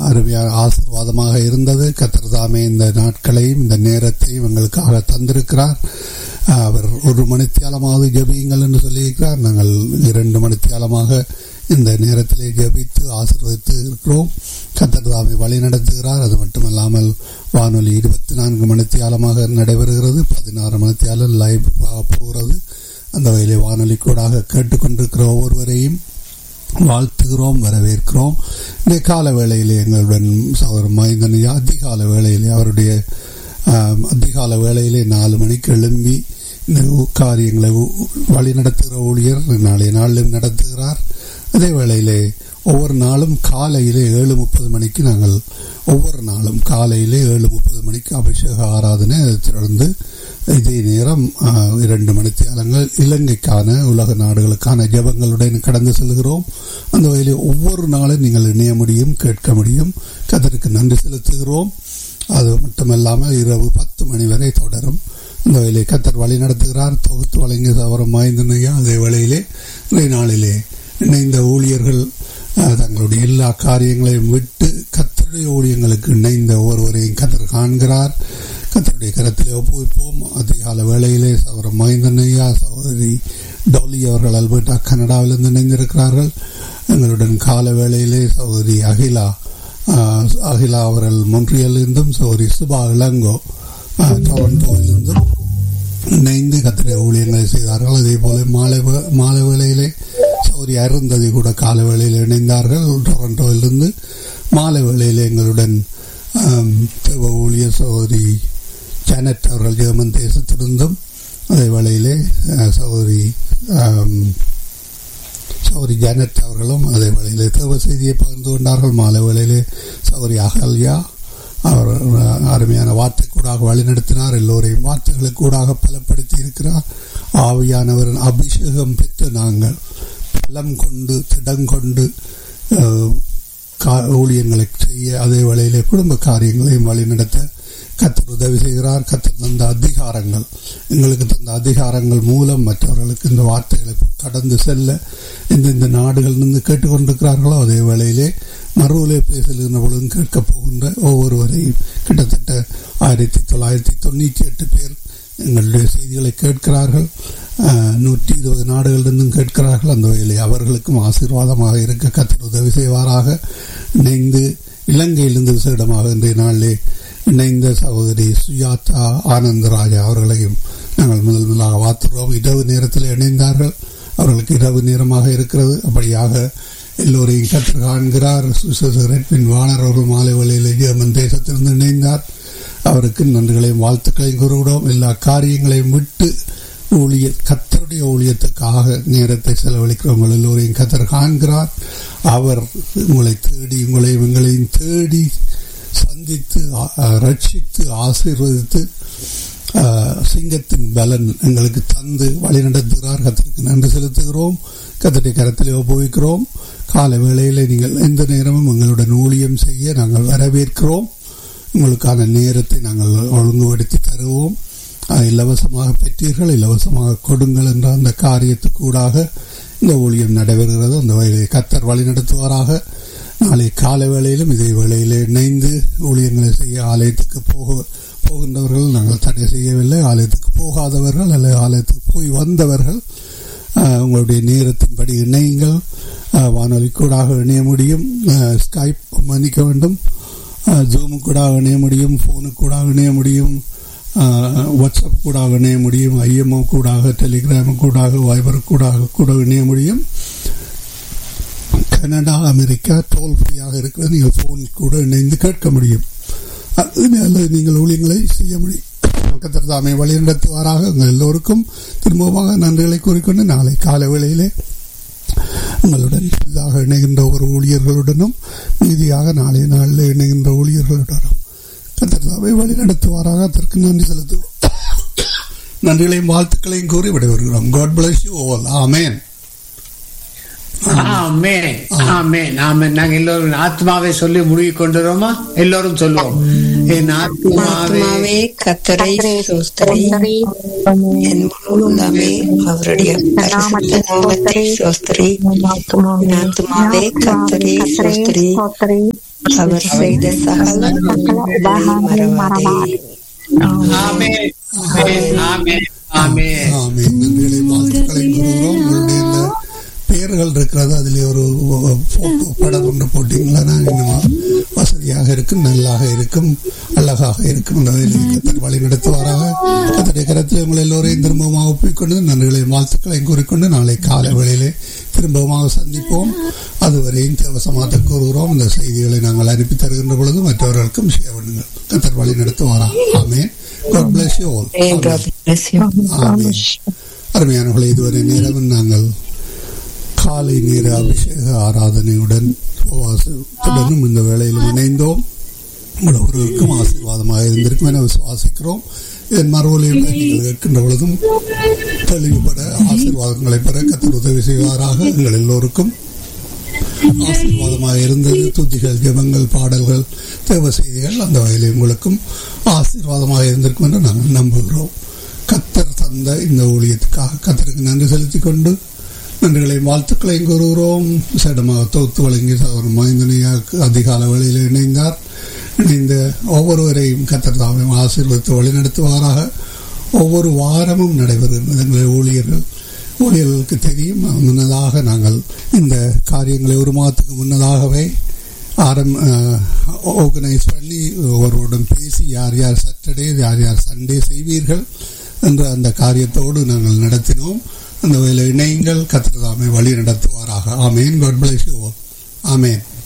அருமையான ஆசீர்வாதமாக இருந்தது. கர்த்தர் தாமே இந்த நாட்களையும் இந்த நேரத்தையும் எங்களுக்காக தந்திருக்கிறார். அவர் 1 மணித்தியாலமாவது ஜெபியுங்கள் என்று சொல்லியிருக்கிறார். நாங்கள் 2 மணித்தியாலமாக இந்த நேரத்திலே ஜெபித்து ஆசீர்வதித்து இருக்கிறோம். கர்த்தர் தாமே வழி நடத்துகிறார். அது மட்டுமல்லாமல் வானொலி 24 மணித்தியாலமாக நடைபெறுகிறது. 16 மணித்தியாலம் லைவ் போகிறது. அந்த வகையிலே வானொலி கூடாக கேட்டுக்கொண்டிருக்கிற ஒவ்வொருவரையும் வாழ்த்துகிறோம், வரவேற்கிறோம். இந்த கால வேளையிலே எங்களுடன் சகோதரர் மைந்தனையா அதிகால வேளையிலே அவருடைய அதிகால வேளையிலே 4 மணிக்கு எழும்பி இந்த காரியங்களை வழி நடத்துகிற ஊழியர் நாளைய நாளிலும் நடத்துகிறார். அதே வேளையிலே ஒவ்வொரு நாளும் காலையிலே 7:30 மணிக்கு நாங்கள் ஒவ்வொரு நாளும் காலையிலே 7:30 மணிக்கு அபிஷேக ஆராதனை. அதை தொடர்ந்து இதே நேரம் 2 மணித்தியாலங்கள் இலங்கைக்கான உலக நாடுகளுக்கான ஜெபங்களுடன் கடந்து செல்கிறோம். அந்த வகையிலே ஒவ்வொரு நாளும் நீங்கள் இணைய முடியும், கேட்க முடியும். கர்த்தருக்கு நன்றி செலுத்துகிறோம். அது மட்டுமல்லாமல் இரவு 10 மணி வரை தொடரும். அந்த வேளையிலே கர்த்தர் வழி நடத்துகிறார். தொகுத்து வழங்கிய சகோதரர் மைந்தனையா அதே வேளையிலே இன்றைய நாளிலே இணைந்த ஊழியர்கள் தங்களுடைய எல்லா காரியங்களையும் விட்டு கர்த்தருடைய ஊழியங்களுக்கு இணைந்த ஒருவரையும் கர்த்தர் காண்கிறார். கர்த்தருடைய கரத்திலே ஒப்புவிப்போம். அதிகால வேளையிலே சகோதரர் மைந்தனையா சகோதரி டோலி அவர்கள் அல்பர்டா கனடாவிலிருந்து இணைந்திருக்கிறார்கள். எங்களுடன் கால வேளையிலே சகோதரி அகிலா அவர்கள் மொன்றியலிருந்தும் சகோதரி சுபா இளங்கோ டொரண்டோவிலிருந்தும் இணைந்து கர்த்தருடைய ஊழியங்களை செய்தார்கள். அதே போல மாலை வேளையிலே சகோதரி அருந்ததி கூட கால வேளையில் இணைந்தார்கள். டொரண்டோவிலிருந்து மாலை வேளையிலே எங்களுடன் தேவ ஊழியர் சகோதரி ஜானட் அவர்கள் ஜெர்மன் தேசத்திலிருந்தும் அதே வேளையிலே சகோதரி ஜானட் அவர்களும் அதே வேளையிலே தேவ செய்தியை பகிர்ந்து கொண்டார்கள். மாலை வேளையிலே சகோதரி அகல்யா அவர் அருமையான வார்த்தை கூடாக வழிநடத்தினார். எல்லோரையும் வார்த்தைகளுக்கு கூடாக பலப்படுத்தி இருக்கிறார். ஆவியானவரின் அபிஷேகம் பெற்று நாங்கள் பலம் கொண்டு திடங்கொண்டு ஊழியங்களை செய்ய அதே வேளையிலே குடும்ப காரியங்களையும் வழிநடத்த கர்த்தர் உதவி செய்கிறார். கர்த்தர் தந்த அதிகாரங்கள் எங்களுக்கு தந்த அதிகாரங்கள் மூலம் மற்றவர்களுக்கு இந்த வார்த்தைகளை கடந்து செல்ல இந்த நாடுகளிலிருந்து கேட்டுக்கொண்டிருக்கிறார்களோ அதே வேளையிலே மறுவிலே பேசுகின்ற பொழுதும் கேட்கப் போகின்ற ஒவ்வொருவரையும் கிட்டத்தட்ட 1998 பேர் எங்களுடைய செய்திகளை கேட்கிறார்கள். 120 நாடுகளிலிருந்தும் கேட்கிறார்கள். அந்த வகையிலே அவர்களுக்கும் ஆசீர்வாதமாக இருக்க கர்த்தர் உதவி செய்வாராக. இணைந்து இலங்கையிலிருந்து விசேடமாக இன்றைய நாளிலே இணைந்த சகோதரி சுஜாதா ஆனந்தராஜா அவர்களையும் நாங்கள் முதலாக வாழ்த்துகிறோம். இரவு நேரத்தில் இணைந்தார்கள். அவர்களுக்கு இரவு நேரமாக இருக்கிறது. அப்படியாக எல்லோரையும் கற்று காண்கிறார். சுசேஷன் வாணர் அவர்கள் மாலை வேளையிலே ஜெர்மன் தேசத்திலிருந்து இணைந்தார். அவருக்கு நன்றிகளையும் வாழ்த்துக்களையும் கூறுகிறோம். எல்லா காரியங்களையும் விட்டு கர்த்தருடைய ஊழியத்துக்காக நேரத்தை செலவழிக்கிறவங்க எல்லோரையும் கர்த்தர் காண்கிறார். அவர் உங்களை தேடி எங்களையும் தேடி சந்தித்து ரட்சித்து ஆசீர்வதித்து சிங்கத்தின் பலன் எங்களுக்கு தந்து வழி நடத்துகிறார். கர்த்தருக்கு நன்றி செலுத்துகிறோம். கர்த்தருடைய கரத்திலே ஒப்புவிக்கிறோம். கால வேளையிலே நீங்கள் எந்த நேரமும் எங்களுடன் ஊழியம் செய்ய நாங்கள் வரவேற்கிறோம். உங்களுக்கான நேரத்தை நாங்கள் ஒழுங்குபடுத்தி தருவோம். இலவசமாக பெற்றீர்கள், இலவசமாக கொடுங்கள் என்ற அந்த காரியத்துக்கூடாக இந்த ஊழியம் நடைபெறுகிறது. அந்த வகையிலே கர்த்தர் வழி நடத்துவாராக. நாளை கால வேளையிலும் இதே வேளையிலே இணைந்து ஊழியங்களை செய்ய ஆலயத்துக்கு போகின்றவர்கள் நாங்கள் தடை செய்யவில்லை. ஆலயத்துக்கு போகாதவர்கள் அல்லது ஆலயத்துக்கு போய் வந்தவர்கள் உங்களுடைய நேரத்தின்படி இணையுங்கள். வானொலி கூடாக இணைய முடியும், ஸ்கைப் மன்னிக்க வேண்டும், ஜூமு கூடாக இணைய முடியும், ஃபோனு கூடாக இணைய முடியும், வாட்ஸ்அப் கூடாக இணைய முடியும், ஐஎம்ஓ கூடாக, டெலிகிராம் கூடாக, வைபர் கூட இணைய முடியும். கனடா, அமெரிக்கா டோல் ஃப்ரீயாக இருக்கிறது. நீங்கள் ஃபோன் கூட இணைந்து கேட்க முடியும். அல்லது நீங்கள் ஊழியங்களை செய்ய முடியும். கர்த்தர் தாமே வழி நடத்துவாராக. உங்கள் எல்லோருக்கும் திரும்பமாக நன்றிகளை கூறிக்கொண்டு நாளை காலை வேளையிலே உங்களுடன் புதிதாக இணைகின்ற ஒரு ஊழியர்களுடனும் மீதியாக நாளைய நாளில் இணைகின்ற ஊழியர்களுடனும் கர்த்தர் தாமே வழி நடத்துவாராக. அதற்கு நன்றி செலுத்துகிறோம். நன்றிகளையும் வாழ்த்துக்களையும் கூறி விடைபெறுகிறோம். God bless you all. Amen. ஆமென் ஆமென் ஆமென். நாங்க எல்லோரும் ஆத்மாவை சொல்லி முடிவு கொண்டுறோமா? எல்லோரும் சொல்லுவோம். என் ஆத்மாவே கர்த்தரை ஸ்தோத்திரி, என் முழு உள்ளமே அவருடைய பரிசுத்த நாமத்தை ஸ்தோத்திரி. என் ஆத்மாவே கர்த்தரை ஸ்தோத்திரி, அவர் செய்த சகல மறவாதே. ஆமென் ஆமென் ஆமென் ஆமென். நன்றிகளை வாழ்த்துக்களை கூறுகிறோம். உங்களுடைய இந்த பெயர்கள் இருக்கிறது, அதிலே ஒரு போட்டோ படம் கொண்டு போட்டீங்களா, இன்னும் வசதியாக இருக்கும், நல்லாக இருக்கும், அழகாக இருக்கும். கத்தர் வழி நடத்துவாராக. கத்தருடைய கரத்தில் உங்களை எல்லோரையும் திரும்பமாக ஒப்பிக்கொண்டு நன்றிகளை வாழ்த்துக்களையும் கூறிக்கொண்டு நாளை காலை வேளையிலே திரும்பமாக சந்திப்போம். அதுவரையும் தேவசமாத்த கூறுகிறோம். இந்த செய்திகளை நாங்கள் அனுப்பி தருகின்ற பொழுது மற்றவர்களுக்கும் ஷேர் பண்ணுங்கள். கத்தர் வழி நடத்துவாரா. ஆமென். God bless you all. ஆமென். அருமையானவர்களே, இதுவரை நேரம் நாங்கள் காலை நேர அபிஷேக ஆராதனையுடன் உபவாசத்துடனும் இந்த வேளையில் இணைந்தோம். ஒருவருக்கும் ஆசீர்வாதமாக இருந்திருக்கும் என விசுவாசிக்கிறோம். இதன் மறுவலையில் நீங்கள் கேட்கின்ற பொழுதும் தெளிவுபட ஆசீர்வாதங்களை பெற கத்தர் உதவி செய்வாராக. எங்கள் எல்லோருக்கும் ஆசீர்வாதமாக இருந்தது. துதிகள், ஜெபங்கள், பாடல்கள், தேவ செய்திகள் அந்த வகையில் உங்களுக்கும் ஆசீர்வாதமாக இருந்திருக்கும் என்று நாங்கள் நம்புகிறோம். கத்தர் தந்த இந்த ஊழியத்துக்காக கத்தருக்கு நன்றி செலுத்திக் கொண்டு நன்றிகளை வாழ்த்துக்களையும் கூறுகிறோம். விசேடமாக தொகுத்து வழங்கி சகோதரர் மஹிந்தனியாவுக்கு அதிகால வேளையில் இணைந்த ஒவ்வொருவரையும் கத்தர் தாமே ஆசீர்வதித்து வழிநடத்துவாராக. ஒவ்வொரு வாரமும் நடைபெறுகிறது எங்களுடைய ஊழியர்களுக்கு தெரியும். முன்னதாக நாங்கள் இந்த காரியங்களை ஒரு மாதத்துக்கு முன்னதாகவே ஆர்கனைஸ் பண்ணி ஒருவருடன் பேசி யார் யார் சாட்டர்டே யார் யார் சண்டே செய்வீர்கள் என்ற அந்த காரியத்தோடு நாங்கள் நடத்தினோம். அந்த வகையில் இணையங்கள் கத்தர் தாமே வழி நடத்துவாராக. ஆமேன். God bless you all. Amen.